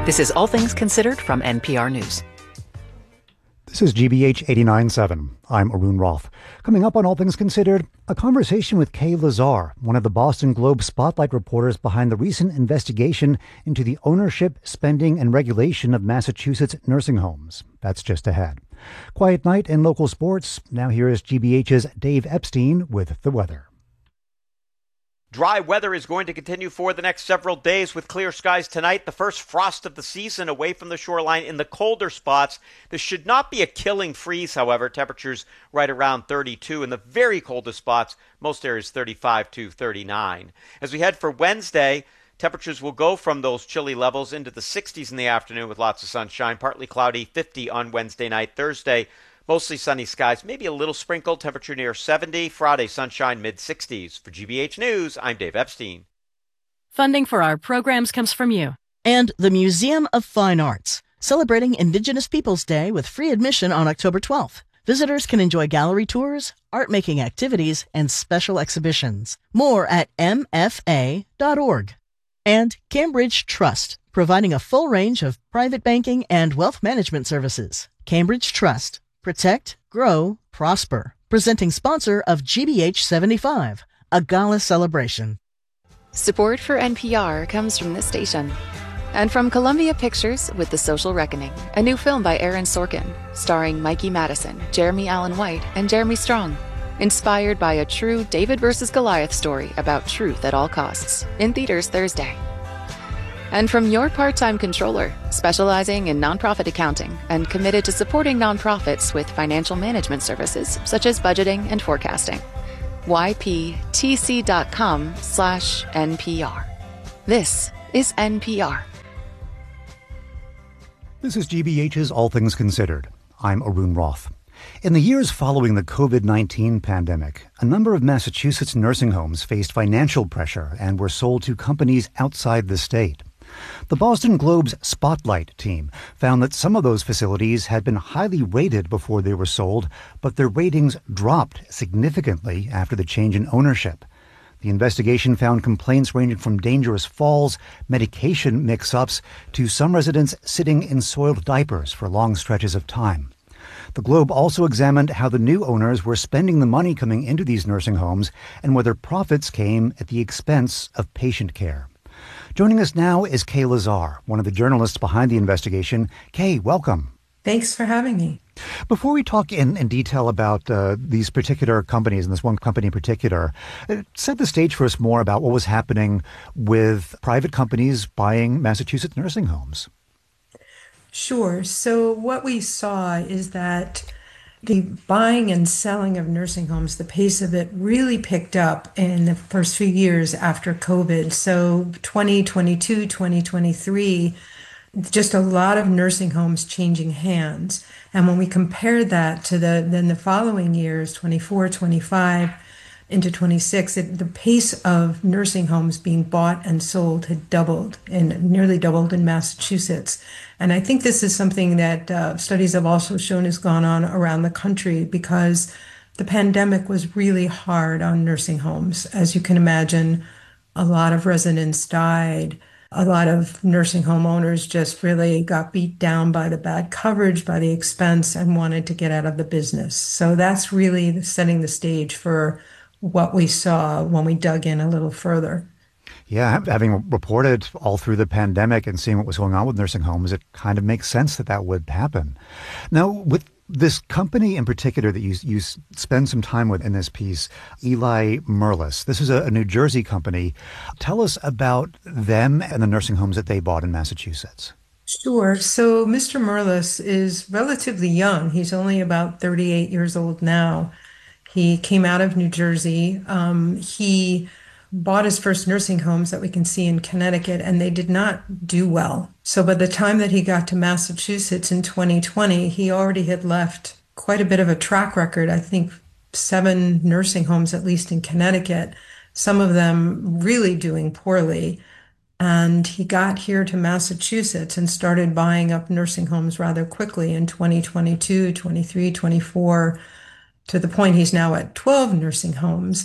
This is All Things Considered from NPR News. This is GBH 89.7. I'm Arun Roth. Coming up on All Things Considered, a conversation with Kay Lazar, one of the Boston Globe spotlight reporters behind the recent investigation into the ownership, spending, and regulation of Massachusetts nursing homes. That's just ahead. Quiet night in local sports. Now here is GBH's Dave Epstein with the weather. Dry weather is going to continue for the next several days with clear skies tonight. The first frost of the season away from the shoreline in the colder spots. This should not be a killing freeze, however. Temperatures right around 32 in the very coldest spots. Most areas 35 to 39. As we head for Wednesday, temperatures will go from those chilly levels into the 60s in the afternoon with lots of sunshine. Partly cloudy, 50 on Wednesday night. Thursday, mostly sunny skies, maybe a little sprinkle, temperature near 70. Friday, sunshine, mid-60s. For GBH News, I'm Dave Epstein. Funding for our programs comes from you. And the Museum of Fine Arts, celebrating Indigenous Peoples Day with free admission on October 12th. Visitors can enjoy gallery tours, art-making activities, and special exhibitions. More at mfa.org. And Cambridge Trust, providing a full range of private banking and wealth management services. Cambridge Trust. Protect, grow, prosper. Presenting sponsor of GBH 75, a gala celebration. Support for NPR comes from this station. And from Columbia Pictures with The Social Reckoning, a new film by Aaron Sorkin, starring Mikey Madison, Jeremy Allen White, and Jeremy Strong. Inspired by a true David versus Goliath story about truth at all costs. In theaters Thursday. And from your part-time controller, specializing in nonprofit accounting and committed to supporting nonprofits with financial management services such as budgeting and forecasting. yptc.com/NPR. This is NPR. This is GBH's All Things Considered. I'm Arun Roth. In the years following the COVID-19 pandemic, a number of Massachusetts nursing homes faced financial pressure and were sold to companies outside the state. The Boston Globe's Spotlight team found that some of those facilities had been highly rated before they were sold, but their ratings dropped significantly after the change in ownership. The investigation found complaints ranging from dangerous falls, medication mix-ups, to some residents sitting in soiled diapers for long stretches of time. The Globe also examined how the new owners were spending the money coming into these nursing homes and whether profits came at the expense of patient care. Joining us now is Kay Lazar, one of the journalists behind the investigation. Kay, welcome. Thanks for having me. Before we talk in detail about these particular companies, and this one company in particular, set the stage for us more about what was happening with private companies buying Massachusetts nursing homes. Sure. So what we saw is that the buying and selling of nursing homes, the pace of it really picked up in the first few years after COVID. So 2022, 2023, just a lot of nursing homes changing hands. And when we compared that to the following years, 24, 25, into 26, the pace of nursing homes being bought and sold had doubled, and nearly doubled in Massachusetts. And I think this is something that studies have also shown has gone on around the country because the pandemic was really hard on nursing homes. As you can imagine, a lot of residents died. A lot of nursing home owners just really got beat down by the bad coverage, by the expense, and wanted to get out of the business. So that's really setting the stage for what we saw when we dug in a little further. Yeah, having reported all through the pandemic and seeing what was going on with nursing homes, it kind of makes sense that that would happen. Now, with this company in particular that you spend some time with in this piece, Eli Merlis, this is a New Jersey company. Tell us about them and the nursing homes that they bought in Massachusetts. Sure. So Mr. Merlis is relatively young. He's only about 38 years old now. He came out of New Jersey. He bought his first nursing homes that we can see in Connecticut, and they did not do well. So by the time that he got to Massachusetts in 2020, he already had left quite a bit of a track record. I think 7 nursing homes, at least in Connecticut, some of them really doing poorly. And he got here to Massachusetts and started buying up nursing homes rather quickly in 2022, 23, 24, to the point he's now at 12 nursing homes.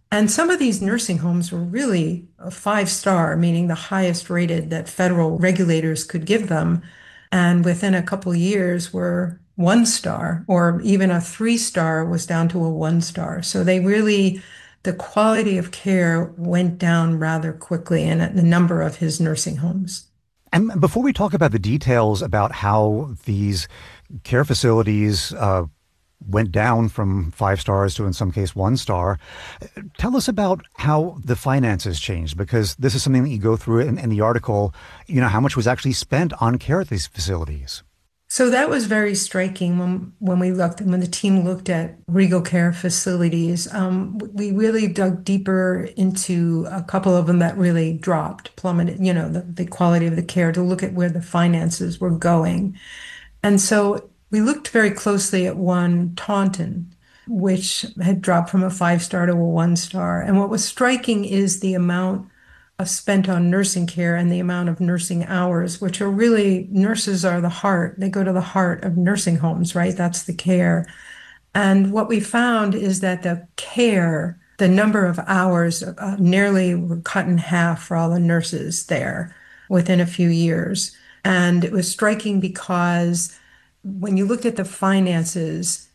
And some of these nursing homes were really a 5-star, meaning the highest rated that federal regulators could give them. And within a couple of years were 1-star, or even a 3-star was down to a 1-star. So they really, the quality of care went down rather quickly in the number of his nursing homes. And before we talk about the details about how these care facilities went down from 5 stars to, in some case, 1-star, tell us about how the finances changed, because this is something that you go through in the article, how much was actually spent on care at these facilities. So that was very striking when we looked, and when the team looked at Regal Care facilities. We really dug deeper into a couple of them that really dropped, plummeted, the quality of the care, to look at where the finances were going. And so we looked very closely at one, Taunton, which had dropped from a 5-star to a 1-star. And what was striking is the amount spent on nursing care and the amount of nursing hours, which are really, nurses are the heart. They go to the heart of nursing homes, right? That's the care. And what we found is that the care, the number of hours nearly were cut in half for all the nurses there within a few years. And it was striking because when you looked at the finances,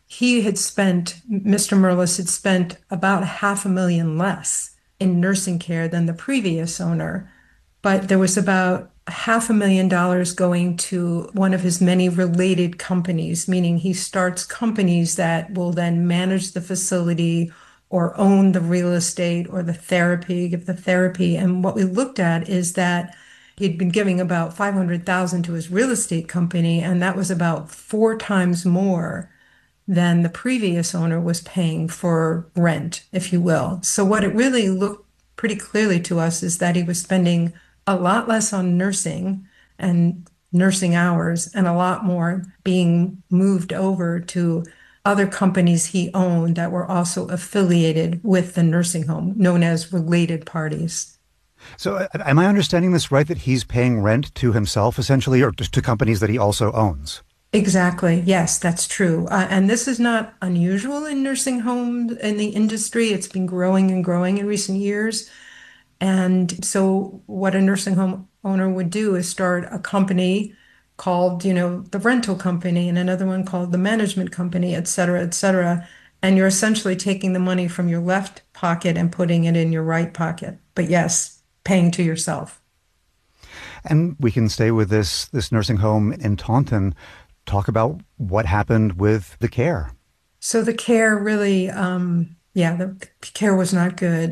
Mr. Merlis had spent about $500,000 less in nursing care than the previous owner, but there was about $500,000 going to one of his many related companies, meaning he starts companies that will then manage the facility or own the real estate or the therapy, give the therapy. And what we looked at is that he'd been giving about $500,000 to his real estate company, and that was about 4 times more than the previous owner was paying for rent, if you will. So what it really looked pretty clearly to us is that he was spending a lot less on nursing and nursing hours, and a lot more being moved over to other companies he owned that were also affiliated with the nursing home, known as related parties. So am I understanding this right, that he's paying rent to himself, essentially, or to companies that he also owns? Exactly. Yes, that's true. And this is not unusual in nursing homes in the industry. It's been growing and growing in recent years. And so what a nursing home owner would do is start a company called, the rental company, and another one called the management company, et cetera, et cetera. And you're essentially taking the money from your left pocket and putting it in your right pocket. But yes, paying to yourself. And we can stay with this nursing home in Taunton. Talk about what happened with the care. So the care really, the care was not good.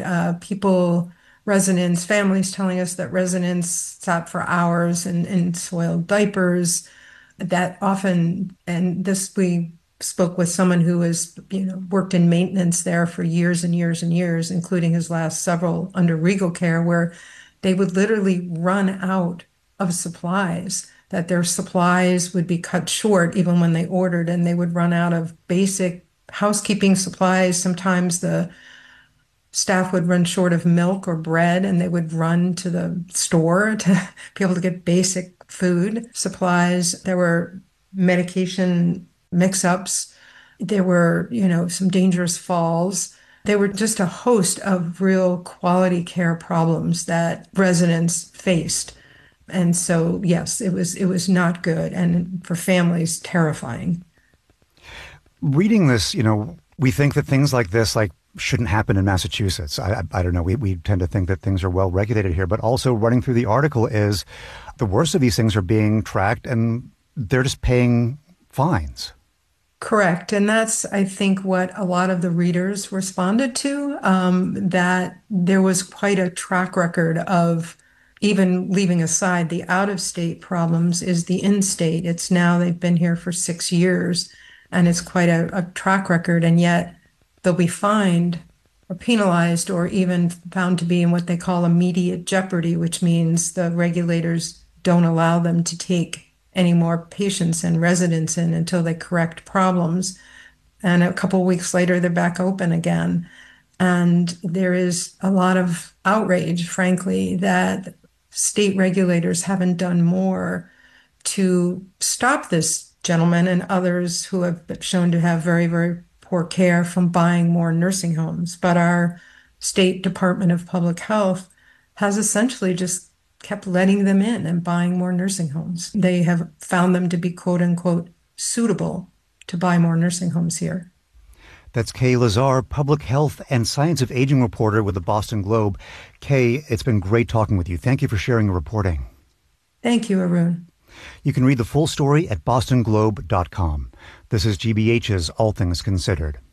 Residents, families telling us that residents sat for hours in soiled diapers. That often, and this, we spoke with someone who has, worked in maintenance there for years and years and years, including his last several under Regal Care, where they would literally run out of supplies, that their supplies would be cut short even when they ordered, and they would run out of basic housekeeping supplies. Sometimes the staff would run short of milk or bread, and they would run to the store to be able to get basic food supplies. There were medication mix-ups. There were, some dangerous falls. There were just a host of real quality care problems that residents faced. And so, yes, it was not good, and for families, terrifying. Reading this, we think that things like this, shouldn't happen in Massachusetts. I don't know. We tend to think that things are well regulated here, but also running through the article is the worst of these things are being tracked, and they're just paying fines. Correct. And that's, I think, what a lot of the readers responded to, that there was quite a track record of, even leaving aside the out-of-state problems, is the in-state. It's now, they've been here for 6 years, and it's quite a track record, and yet they'll be fined or penalized or even found to be in what they call immediate jeopardy, which means the regulators don't allow them to take any more patients and residents in until they correct problems. And a couple of weeks later, they're back open again. And there is a lot of outrage, frankly, that state regulators haven't done more to stop this gentleman and others who have been shown to have very, very poor care from buying more nursing homes. But our state Department of Public Health has essentially just kept letting them in and buying more nursing homes. They have found them to be quote unquote suitable to buy more nursing homes here. That's Kay Lazar, public health and science of aging reporter with the Boston Globe. Kay, it's been great talking with you. Thank you for sharing your reporting. Thank you, Arun. You can read the full story at bostonglobe.com. This is GBH's All Things Considered.